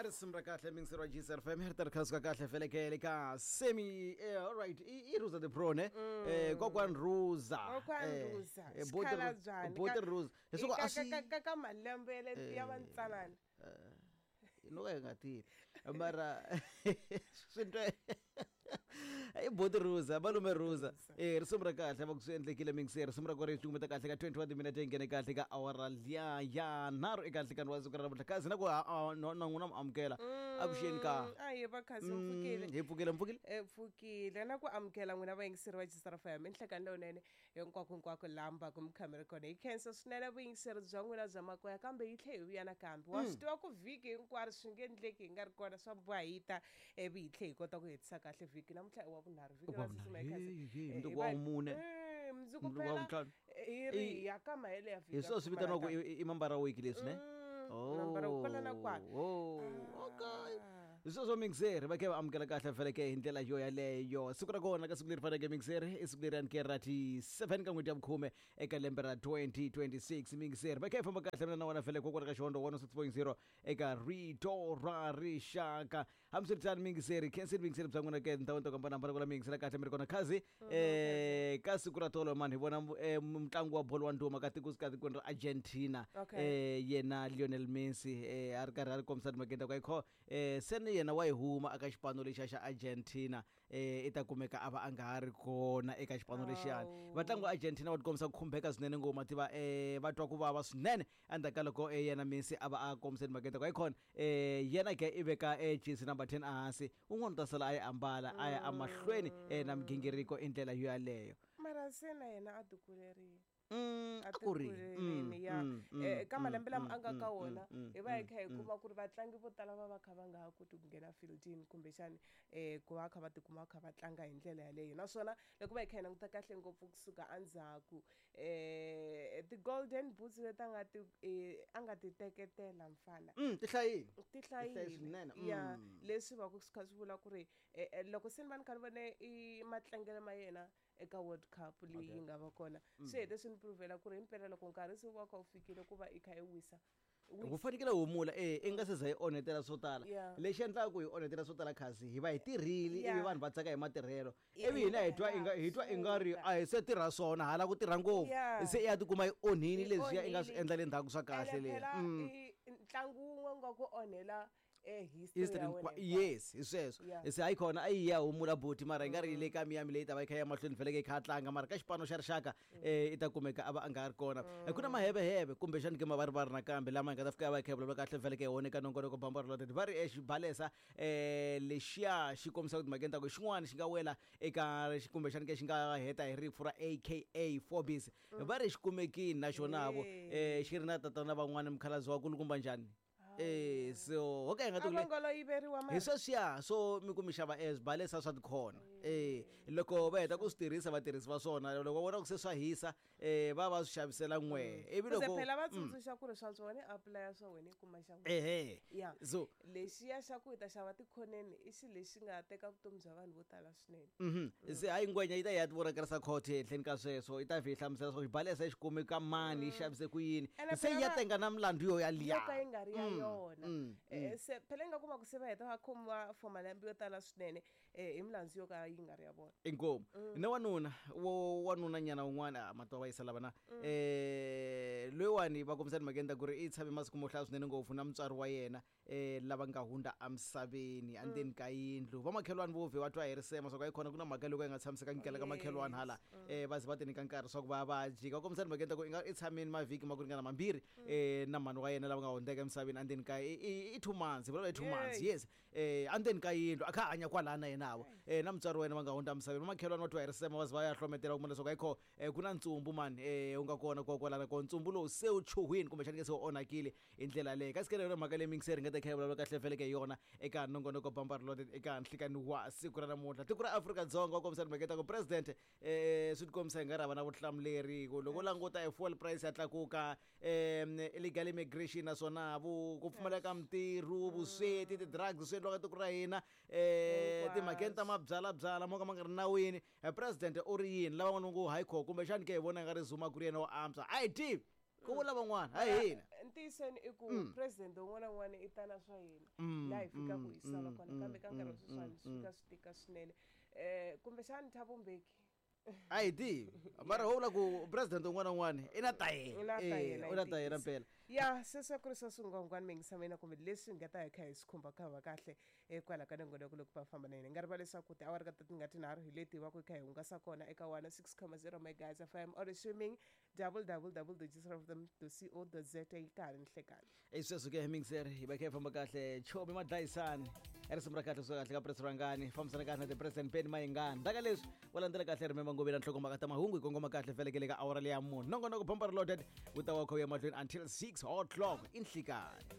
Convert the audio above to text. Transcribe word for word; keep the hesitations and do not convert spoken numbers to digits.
Simra kahle mingisirwa G S R F M herter khasika kahle felekele ka semi eh all right I Ruza the Pro ne eh kokwan Ruza kokwan Ruza sikhala njani bote Ruza esuka asi ka ka malembe le yabantsanana no ke ngathi mara swinto ay bote Ruza balume Ruza eh risumra kahle abakusendlekile mingisere sumra gore tumeta kahle ka twenty-one minutes engene kahle ka hour ya ya naro ekahle kan wazi ukara kazi nako no nguna amkela abusheni ka ayi bakhazi mfukile ngifukile mfukile mfukile naku amkela ngina bayingisiri wa G S R F M inhlekando nene yonkwakho nkwakho lamba kumcamera kona icancer sinela bayingisiri zanguna zamako ya kambe yihle uyana kambe wasitwa ku viki inkwari swingendleki ngari kona swa bwahita ebi yihle ikota ku hetisa kahle viki namhla wa vunharhu viki ra sisuma ekazi mntu wa umune eh mzuku phela iri yakama hele ya viki yeso sibitana ku imambara week lesine oh nambara ukolana kwa oh okay Isozo mixere bakhe amkela kahle vele ke indlela yo yaleyo siku ra kona ka siku leri faneke mixere isiku leri an kerati seven ka n'hweti ya vukhume eka lembe ra twenty twenty-six mixere bakhe famba kahle mina na wona vele kokwana ka xondo one oh six point zero eka rito ra rixaka hamsitani mixere khensi mixere bya n'wina ke ndhawu to kambana mbala kula mixere kahle mi ri kona khazi eh ka siku ra tolo mani hi vona mutlangu wa bolo wa nduma ka tiko ka tiko ra Argentina eh yena Lionel Messi eh a ri karhi a ri komisa magenda ka ikho eh sen yena wa ihuma aka xipano lexa xa Argentina eh ita kumeka ava anga hari kona eka xipano lexiyani vatlangu wa Argentina va tikomisa ku khumbeka swinene ngoma tiva eh va twa ku vava swinene andaka loko eh yena Messi ava a komiseni magenta kwa ikhona eh yena ke iveka eh jersey number ten ahasi un'wana ta sala ay ambala aya amahlweni eh na migingiriko indlela yo yaleyo mara sena yena a dukulerile Mm akuri ya eh kama lembe lama anga ka wona hi va hi kha hi kuma ku ri vatlangi vo tala va va kha va nga ha koti ku nghena fieldini kumbe xani eh ku va kha va tikuma kha va tlanga hi ndlela yaleyo naswona loko va hi kha hi languta kahle ngopfu kusuka andzhaku eh the golden boots leta nga ti anga ti teketela mfana mm ti hlayini ti hlayini ya leswi va ku swi vula ku ri loko se ni va ni kha ni vone i matlangelo ma yena eka World Cup leyi nga va kona swi hete swi ni provela ku ri impela loko nkarhi se wa ka u fikile ku va i kha i wisa ku fanekele humula eh inga se za hi onetela swo tala lexi endlaka ku hi onetela swo tala khazi hi va hi tirhili ivi vanhu va tsaka hi matirhelo ivi hina hi twa inga hi twa ingari a hi se tirha swona hala ku tirha ngopfu se ya tikuma hi onhini leswi ya inga swi endla le ndzhaku swa kahle le ntlangu wun'we nga ku onhela eh history yes isweso ese ayikhona ayiya humula buti mara ingari le ka miyami le ta va ikhaya mahlweni vele ke khatlanga mara ka xipano xa rixaka eh ita kumeka aba anga ri kona kuna mahebe hebe kumbe xani ke mavari vari na kambe lama nga ta fika va khebula kahle vele ke hone ka nongono ko bambara lote vari exbalesa eh lexiya xi komisa ku magenta ku xin'wana xi nga wela eka kumbe xani ke xi nga heta hi rifu ra A K A Forbes vari xi kumekini na xona vo eh xi ri na tatana van'wana mkhalazi wa kulukumba njhani eh so okay ngathi ngolo iberiwa mara hiso siya so mi kumixava es balesa swa tikhona eh loko va heta ku switirhisa vatirhisi va swona loko vona ku se swa hisa eh va va swi xavisela n'we ivi loko se phela va tsundzuxa ku ri swa swona apply swa wena kuma xa eh eh ya so lexi ya xa ku hita xava tikhoneni i xi lexi nga teka vutomi bya vanhu vo tala swinene mhm se hayi ngwenya yi ta ya tivona karisa court ehleni ka sweswo yi ta fi hlamusela swa balesa xi kumeka mani xavise ku yini se ya tenga na mlandu yo ya liya ka yi nga ri ya yona eh se phela nga kuma ku se va heta va khoma for malembe yo tala swinene eh hi milandzu yo ka yi nga ri ya vona inkomo ne wanuna wo wanuna nyana un'wana matwa va yisala vana eh loyiwani va komisani magenda ku ri i tshame masiku mo hlaya swinene ngopfu na mutswari wa yena eh lava nga hunda emsaveni andeni ka yindlu va makhelwani vo ve va twa hi risema swa ku yikhona ku na mhaka loko yi nga tshamiseka nkela ka makhelwani hala eh va zi va ti nyika nkarhi swa ku va va jika komisani magenda ku i nga i tshameni mavhiki ma ku ringana mambirhi eh na mhani wa yena lava nga hundeka emsaveni andeni ka i two months vula two months yes eh andeni ka yindlu akha hanya kwalana yena avo eh na mutswari wena va nga hunda emsaveni makhelwani va twa hi risema va zi va ya hlometela ku mona swa ku yikho eh ku na ntsumbu mani eh u nga kona kokwalana ko ntsumbu lowu se u chuhwini kumbe xani ke se u onhakile hi ndlela leyi ka sikele ro mhaka leyi mingiseri nga ta kha yi vulavula kahle vele ke yona eka nongonoko bambari lote eka nhlikani wa siku ra namuntlha tiko ra Afrika-Dzonga wa komisani magenta ku president eh swi tikomisa hi nga ri va na vutihlamuleri loko languta e fuel price ya tlakuka eh illegal immigration naswona vu ku pfumaleka ka mintirho vusweti ti-drugs swi endliwaka tiko ra hina eh timhakeni ta mabyala byala mo ka ma nga ri nawini president u ri yini lava n'wana ngo hayi kho kumbe xani ke hi vona nga ri zuma ku ri yena wa amsa a hi tivi ko vula van'wana hayi hina ntisweni i ku president un'wana na un'wana i ta na swa yena laha hi fika ku hi sala kona kambe ka nkarhi wa sweswiwani swi fika swi tika swinene um kumbexani Thabo Mbeki a hi tivi mara ho vula ku president un'wana na un'wana i na ta yena u na ta yena mpela ya sweswo ku ri swa swingwangwani mingisa mina kumbe leswi hi nga ta hi kha hi swi khumba kha va kahle kwala ka nongonoko loko va famba na yena hi nga riva leswaku tiawara ka ti nga tinharhu hi leti va ku hi kha hi hungasa kona eka one oh six comma zero megahertz F M or streaming www dot c o dot z a ka ha ri nhlekani i sweswo ke mingiseri hi va kha hi famba kahle chomi madlayisani i risimu ra kahle swo kahle ka press rangani fambisana kahle na ti-president Penny Mayengani ndaka leswi wa landzela kahle rimemba ngobeni nhlokomhaka ta mahungu hi kongoma kahle felekele ka awara leya mune nongonoko bomba reloaded wu ta wa kha wu ya mahlweni until six o'clock inhlikani